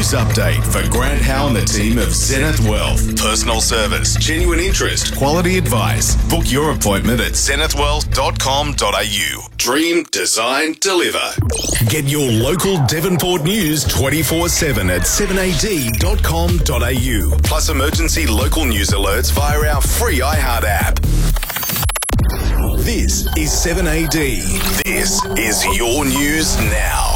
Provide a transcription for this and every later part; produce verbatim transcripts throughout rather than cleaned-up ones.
news update for Grant Howe and the team of Zenith Wealth. Personal service, genuine interest, quality advice. Book your appointment at zenith wealth dot com dot a u. Dream, design, deliver. Get your local Devonport news twenty-four seven at seven a d dot com dot a u. Plus emergency local news alerts via our free iHeart app. This is seven A D. This is your news now.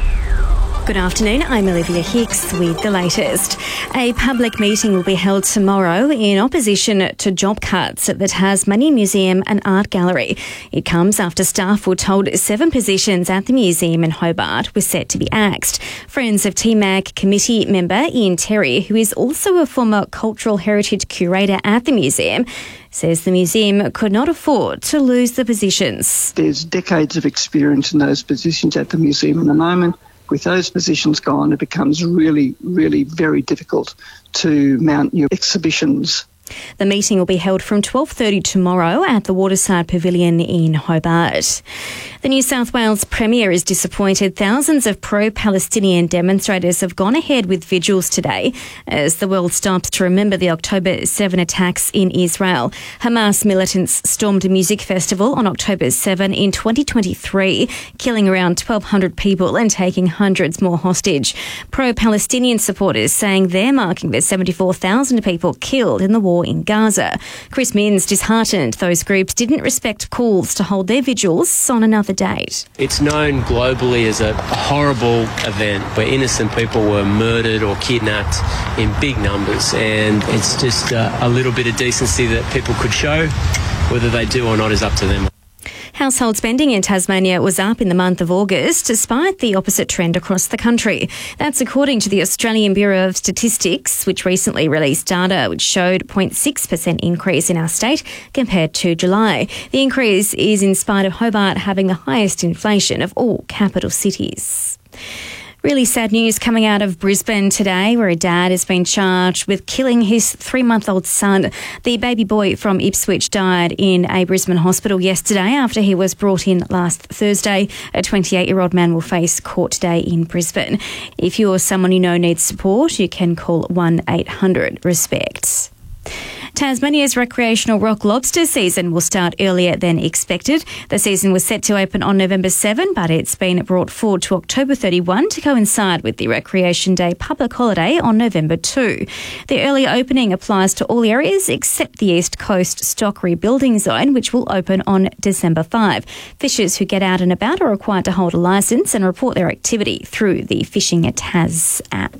Good afternoon, I'm Olivia Hicks with the latest. A public meeting will be held tomorrow in opposition to job cuts at the Tasmanian Museum and Art Gallery. It comes after staff were told seven positions at the museum in Hobart were set to be axed. Friends of T MAG committee member Ian Terry, who is also a former cultural heritage curator at the museum, says the museum could not afford to lose the positions. There's decades of experience in those positions at the museum at the moment. With those positions gone, it becomes really, really very difficult to mount new exhibitions. The meeting will be held from twelve thirty tomorrow at the Waterside Pavilion in Hobart. The New South Wales Premier is disappointed thousands of pro-Palestinian demonstrators have gone ahead with vigils today as the world stops to remember the October seventh attacks in Israel. Hamas militants stormed a music festival on October seventh in twenty twenty-three, killing around twelve hundred people and taking hundreds more hostage. Pro-Palestinian supporters saying they're marking the seventy-four thousand people killed in the war in Gaza. Chris Minns disheartened those groups didn't respect calls to hold their vigils on another date. It's known globally as a horrible event where innocent people were murdered or kidnapped in big numbers, and it's just uh, a little bit of decency that people could show. Whether they do or not is up to them. Household spending in Tasmania was up in the month of August, despite the opposite trend across the country. That's according to the Australian Bureau of Statistics, which recently released data which showed a zero point six percent increase in our state compared to July. The increase is in spite of Hobart having the highest inflation of all capital cities. Really sad news coming out of Brisbane today, where a dad has been charged with killing his three-month-old son. The baby boy from Ipswich died in a Brisbane hospital yesterday after he was brought in last Thursday. A twenty-eight-year-old man will face court today in Brisbane. If you're someone you know needs support, you can call one eight hundred RESPECT. Tasmania's recreational rock lobster season will start earlier than expected. The season was set to open on November seventh, but it's been brought forward to October thirty-first to coincide with the Recreation Day public holiday on November second. The early opening applies to all areas except the East Coast Stock Rebuilding Zone, which will open on December fifth. Fishers who get out and about are required to hold a licence and report their activity through the Fishing at Tas app.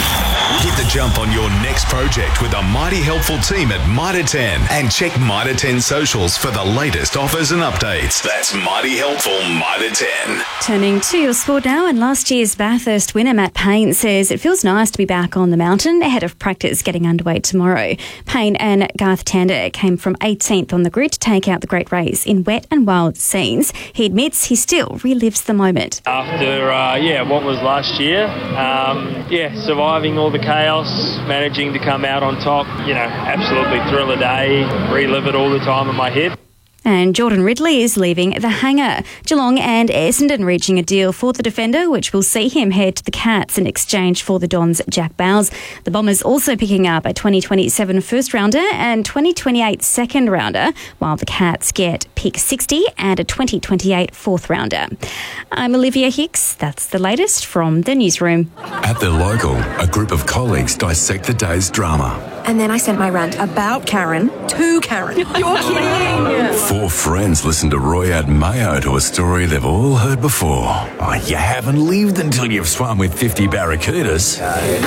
Get the jump on your next project with a mighty helpful team at Mitre ten, and check Mitre ten socials for the latest offers and updates. That's mighty helpful Mitre ten. Turning to your sport now, and last year's Bathurst winner Matt Payne says it feels nice to be back on the mountain ahead of practice getting underway tomorrow. Payne and Garth Tander came from eighteenth on the grid to take out the Great Race in wet and wild scenes. He admits he still relives the moment. After, uh, yeah, what was last year, um, yeah, surviving all the chaos, managing to come out on top, you know, absolutely thrill a day, relive it all the time in my head. And Jordan Ridley is leaving the hangar. Geelong and Essendon reaching a deal for the defender, which will see him head to the Cats in exchange for the Dons' Jack Bowles. The Bombers also picking up a twenty twenty-seven first-rounder and twenty twenty-eight second-rounder, while the Cats get pick sixty and a twenty twenty-eight fourth-rounder. I'm Olivia Hicks. That's the latest from the newsroom. At the local, a group of colleagues dissect the day's drama. And then I sent my rant about Karen to Karen. You're kidding! Four friends listen to Roy add mayo to a story they've all heard before. Oh, you haven't lived until you've swum with fifty barracudas.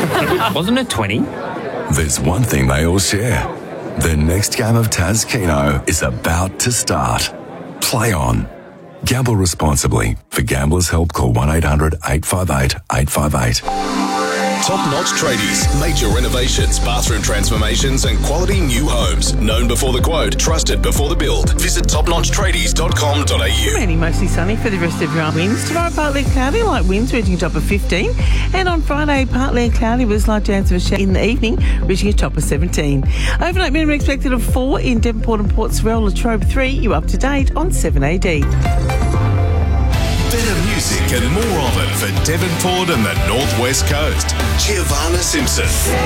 Wasn't it twenty? There's one thing they all share. Their next game of Tas Keno is about to start. Play on. Gamble responsibly. For Gamblers' Help, call one eight hundred eight five eight eight five eight. Top-notch tradies, major renovations, bathroom transformations and quality new homes. Known before the quote, trusted before the build. Visit top notch tradies dot com dot a u. Remaining mostly sunny for the rest of your winds. Tomorrow partly cloudy, light winds reaching a top of fifteen. And on Friday partly cloudy with a slight chance of a shower in the evening, reaching a top of seventeen. Overnight minimum expected of four in Devonport and Port Sorell, Latrobe three. You up to date on seven A D. Better music and more of it for Devonport and the Northwest Coast. Giovanna Simpson.